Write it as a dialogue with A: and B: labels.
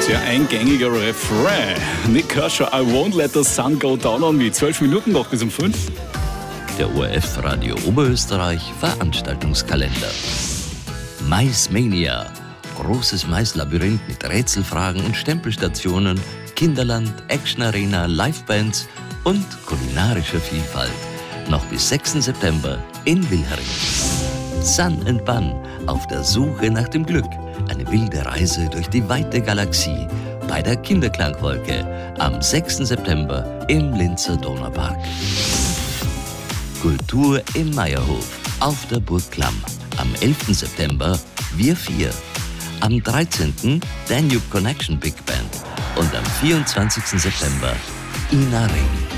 A: Sehr eingängiger Refrain. Nick Kershaw, I won't let the sun go down on me. 12 Minuten noch bis um 5.
B: Der ORF Radio Oberösterreich Veranstaltungskalender. Maismania. Großes Maislabyrinth mit Rätselfragen und Stempelstationen, Kinderland, Actionarena, Livebands und kulinarischer Vielfalt. Noch bis 6. September in Wilhering. Sun and Bun. Auf der Suche nach dem Glück. Eine wilde Reise durch die weite Galaxie bei der Kinderklangwolke am 6. September im Linzer Donaupark. Kultur im Meierhof auf der Burg Klamm. Am 11. September Wir 4. Am 13. Danube Connection Big Band und am 24. September Ina Ring.